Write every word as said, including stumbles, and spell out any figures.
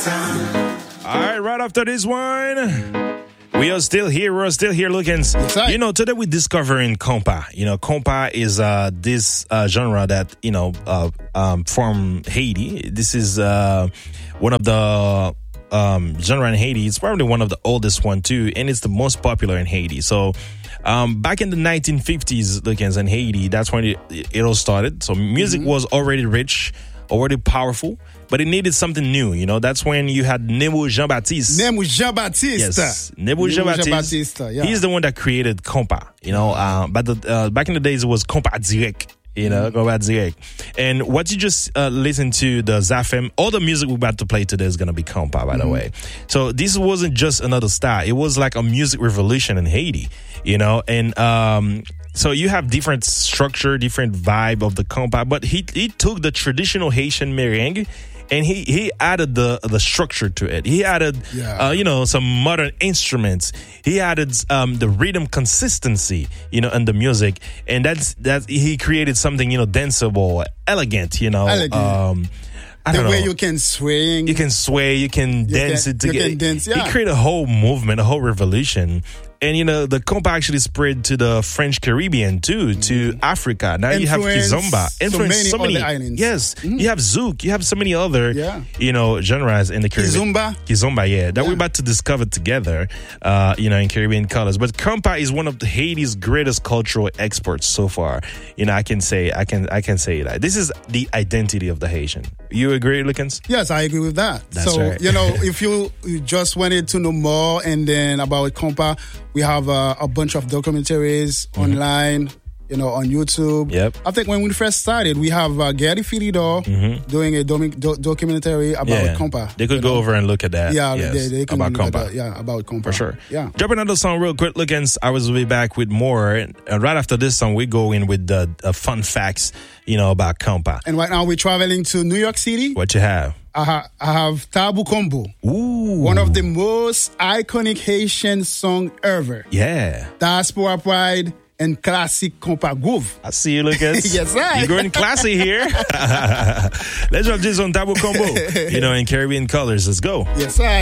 All right, right after this one, we are still here. We're still here looking. Right. You know, today we're discovering compa. You know, compa is uh, this uh, genre that, you know, uh, um, from Haiti. This is uh, one of the um, genre in Haiti. It's probably one of the oldest one too, and it's the most popular in Haiti. So um, back in the nineteen fifties, lookings in Haiti, that's when it, it all started. So music mm-hmm. was already rich, already powerful, but it needed something new. You know, that's when you had Nemo Jean-Baptiste. Nemo Jean-Baptiste. Yes, Nemo Jean-Baptiste. Jean-Baptiste, yeah. He's the one that created compa. You know, uh, but the, uh, back in the days it was compa direct. You know, mm-hmm. compa direct. And what you just uh, listen to, the Zafem, all the music we're about to play today is going to be compa, by mm-hmm. the way. So this wasn't just another style. It was like a music revolution in Haiti, you know, and um, so you have different structure, different vibe of the compa, but he he took the traditional Haitian merengue and he he added the the structure to it. He added yeah. uh, you know, some modern instruments. He added um, the rhythm consistency, you know, in the music, and that's that he created something, you know, danceable, elegant, you know. Elegant. Um, I the don't way know. you can swing, you can sway, you can you dance can, it together. You can dance, yeah. He created a whole movement, a whole revolution. And, you know, the compa actually spread to the French Caribbean, too, mm-hmm. to Africa. Now you have Kizomba. Influence so many, other islands. Yes. Mm-hmm. You have Zouk. You have so many other, yeah. you know, genres in the Caribbean. Kizomba. Kizomba, yeah. That yeah. we're about to discover together, uh, you know, in Caribbean colors. But compa is one of the Haiti's greatest cultural exports so far. You know, I can say, I can, I can say that. This is the identity of the Haitian. You agree, Lickens? Yes, I agree with that. That's so, right. you know, if you, you just wanted to know more and then about compa, we have uh, a bunch of documentaries mm-hmm. online, you know, on YouTube. Yep. I think when we first started, we have uh, Gary Filidor mm-hmm. doing a domi- do- documentary about yeah. compa. They could go know? over and look at that. Yeah, yes, they, they can about look compa. at that. Yeah, about compa. For sure. Yeah. Drop another song real quick, Lickens. I will be back with more. And right after this song, we go in with the uh, fun facts, you know, about compa. And right now we're traveling to New York City. What you have? I, ha- I have Tabu Combo. Ooh. One of the most iconic Haitian song ever. Yeah. Diaspora Pride and classic compa groove. I see you, Lucas. Yes, sir. You're going classy here. Let's drop this on Tabu Combo, you know, in Caribbean colors. Let's go. Yes, sir.